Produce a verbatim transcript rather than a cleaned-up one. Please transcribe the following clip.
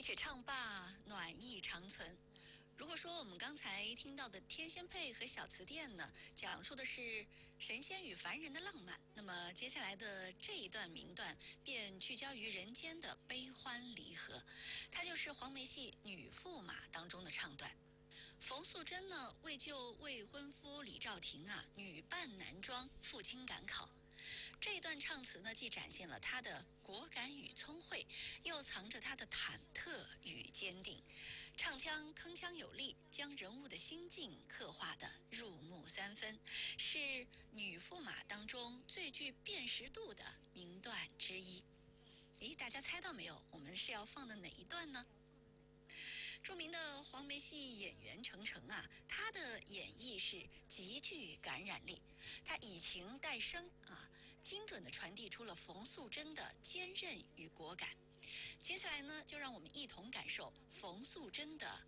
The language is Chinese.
曲唱罢，暖意长存。如果说我们刚才听到的《天仙配》和《小词殿》呢，讲述的是神仙与凡人的浪漫，那么接下来的这一段名段便聚焦于人间的悲欢离合，它就是黄梅戏《女驸马》当中的唱段。冯素贞呢，为救未婚夫李兆廷啊，女扮男装赴京赶考。这一段唱词呢，既展现了她的果敢与聪慧，又藏着她的忐忑与坚定。唱腔铿锵有力，将人物的心境刻画得入木三分，是女驸马当中最具辨识度的名段之一。诶，大家猜到没有？我们是要放的哪一段呢？著名的黄梅戏演员程程啊，他的演绎是极具感染力，他以情代声啊，精准地传递出了冯素贞的坚韧与果敢。接下来呢，就让我们一同感受冯素贞的